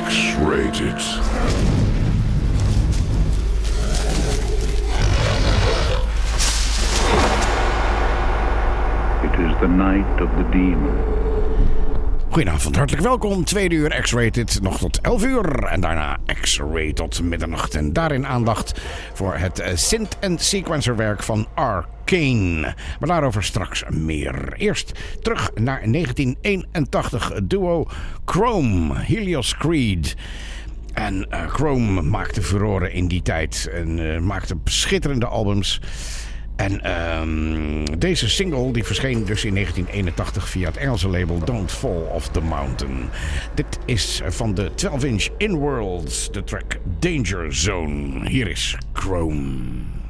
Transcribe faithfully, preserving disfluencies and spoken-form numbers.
X-Rated. It is the night of the demon. Goedenavond, hartelijk welkom. Tweede uur X-Rated, nog tot elf uur. En daarna X-Ray tot middernacht. En daarin aandacht voor het uh, synth- en sequencerwerk van Arcane. Maar daarover straks meer. Eerst terug naar negentien eenentachtig. Duo Chrome, Helios Creed. En uh, Chrome maakte furoren in die tijd. En uh, maakte schitterende albums. En um, deze single die verscheen dus in negentien eenentachtig via het Engelse label Don't Fall Off the Mountain. Dit is van de twaalf inch In Worlds, de track Danger Zone. Hier is Chrome.